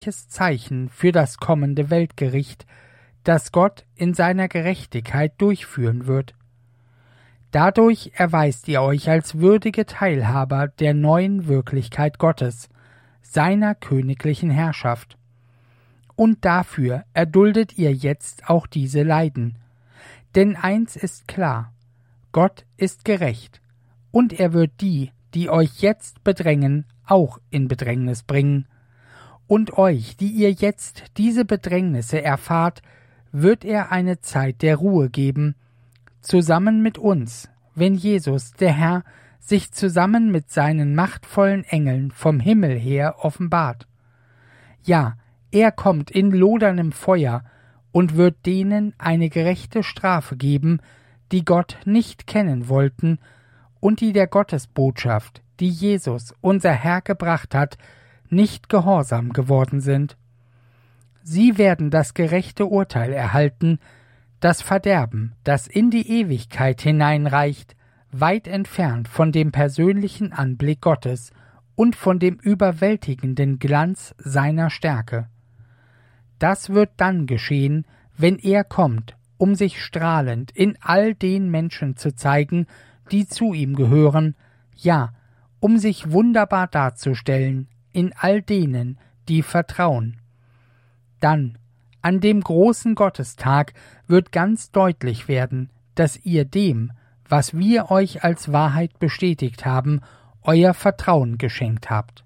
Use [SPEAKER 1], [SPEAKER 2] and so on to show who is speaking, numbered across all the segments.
[SPEAKER 1] deutliches Zeichen für das kommende Weltgericht, das Gott in seiner Gerechtigkeit durchführen wird. Dadurch erweist ihr euch als würdige Teilhaber der neuen Wirklichkeit Gottes, seiner königlichen Herrschaft. Und dafür erduldet ihr jetzt auch diese Leiden. Denn eins ist klar: Gott ist gerecht, und er wird die, die euch jetzt bedrängen, auch in Bedrängnis bringen. Und euch, die ihr jetzt diese Bedrängnisse erfahrt, wird er eine Zeit der Ruhe geben, zusammen mit uns, wenn Jesus, der Herr, sich zusammen mit seinen machtvollen Engeln vom Himmel her offenbart. Ja, er kommt in loderndem Feuer und wird denen eine gerechte Strafe geben, die Gott nicht kennen wollten und die der Gottesbotschaft, die Jesus, unser Herr, gebracht hat, nicht gehorsam geworden sind. Sie werden das gerechte Urteil erhalten, das Verderben, das in die Ewigkeit hineinreicht, weit entfernt von dem persönlichen Anblick Gottes und von dem überwältigenden Glanz seiner Stärke. Das wird dann geschehen, wenn er kommt, um sich strahlend in all den Menschen zu zeigen, die zu ihm gehören, ja, um sich wunderbar darzustellen in all denen, die vertrauen. Dann, an dem großen Gottestag, wird ganz deutlich werden, dass ihr dem, was wir euch als Wahrheit bestätigt haben, euer Vertrauen geschenkt habt.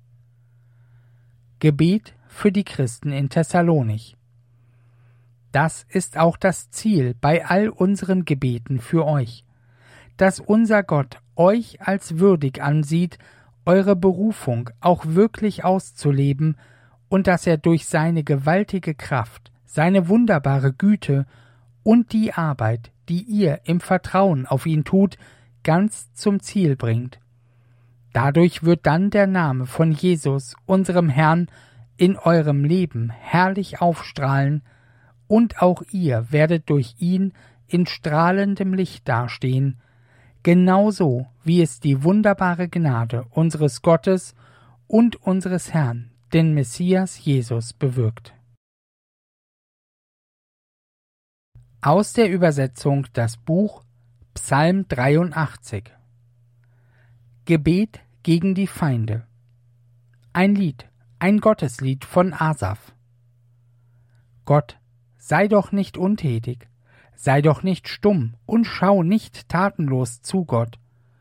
[SPEAKER 1] Gebet für die Christen in Thessalonich. Das ist auch das Ziel bei all unseren Gebeten für euch, dass unser Gott euch als würdig ansieht, eure Berufung auch wirklich auszuleben und dass er durch seine gewaltige Kraft, seine wunderbare Güte und die Arbeit, die ihr im Vertrauen auf ihn tut, ganz zum Ziel bringt. Dadurch wird dann der Name von Jesus, unserem Herrn, in eurem Leben herrlich aufstrahlen, und auch ihr werdet durch ihn in strahlendem Licht dastehen, genauso wie es die wunderbare Gnade unseres Gottes und unseres Herrn, den Messias Jesus, bewirkt. Aus der Übersetzung das Buch Psalm 83. Gebet gegen die Feinde. Ein Lied, ein Gotteslied von Asaf. Gott, sei doch nicht untätig, sei doch nicht stumm und schau nicht tatenlos zu, Gott.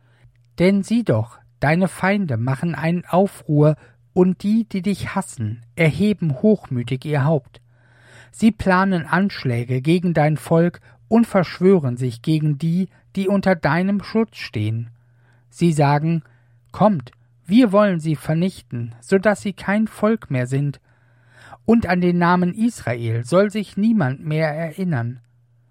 [SPEAKER 1] Denn sieh doch, deine Feinde machen einen Aufruhr, und die dich hassen, erheben hochmütig ihr Haupt. Sie planen Anschläge gegen dein Volk und verschwören sich gegen die, die unter deinem Schutz stehen. Sie sagen: Kommt, wir wollen sie vernichten, so dass sie kein Volk mehr sind. Und an den Namen Israel soll sich niemand mehr erinnern.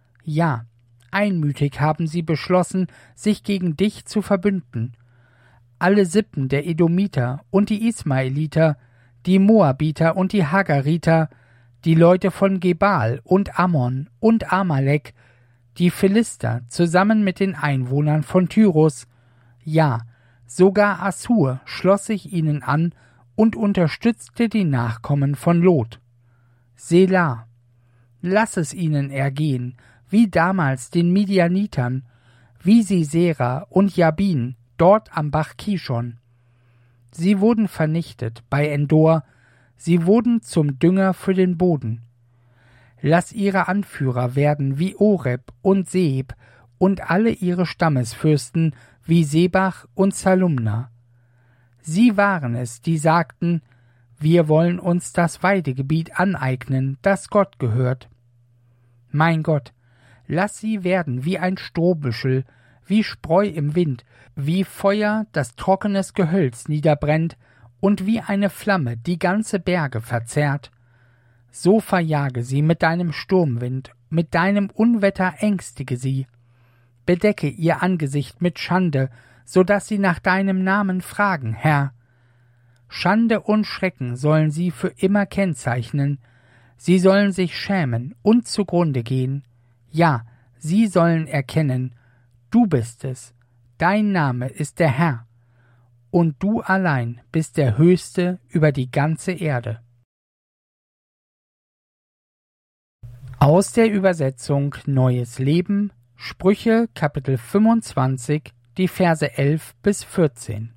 [SPEAKER 1] Ja, einmütig haben sie beschlossen, sich gegen dich zu verbünden. Alle Sippen der Edomiter und die Ismaeliter, die Moabiter und die Hagariter, die Leute von Gebal und Ammon und Amalek, die Philister zusammen mit den Einwohnern von Tyrus, ja, sogar Assur schloss sich ihnen an und unterstützte die Nachkommen von Lot. Selah, lass es ihnen ergehen, wie damals den Midianitern, wie Sisera und Jabin, dort am Bach Kishon. Sie wurden vernichtet bei Endor, sie wurden zum Dünger für den Boden. Lass ihre Anführer werden wie Oreb und Seeb und alle ihre Stammesfürsten wie Sebach und Salumna. Sie waren es, die sagten: Wir wollen uns das Weidegebiet aneignen, das Gott gehört. Mein Gott, lass sie werden wie ein Strohbüschel, wie Spreu im Wind, wie Feuer, das trockenes Gehölz niederbrennt und wie eine Flamme die ganze Berge verzehrt. So verjage sie mit deinem Sturmwind, mit deinem Unwetter ängstige sie. Bedecke ihr Angesicht mit Schande, so dass sie nach deinem Namen fragen, Herr. Schande und Schrecken sollen sie für immer kennzeichnen. Sie sollen sich schämen und zugrunde gehen. Ja, sie sollen erkennen, du bist es, dein Name ist der Herr, und du allein bist der Höchste über die ganze Erde. Aus der Übersetzung Neues Leben, Sprüche Kapitel 25, die Verse 11 bis 14.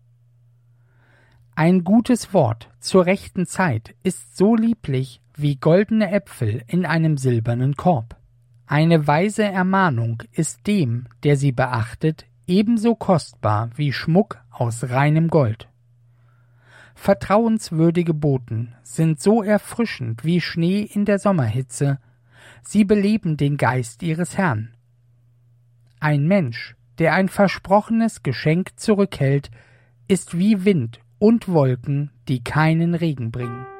[SPEAKER 1] Ein gutes Wort zur rechten Zeit ist so lieblich wie goldene Äpfel in einem silbernen Korb. Eine weise Ermahnung ist dem, der sie beachtet, ebenso kostbar wie Schmuck aus reinem Gold. Vertrauenswürdige Boten sind so erfrischend wie Schnee in der Sommerhitze, sie beleben den Geist ihres Herrn. Ein Mensch, der ein versprochenes Geschenk zurückhält, ist wie Wind und Wolken, die keinen Regen bringen.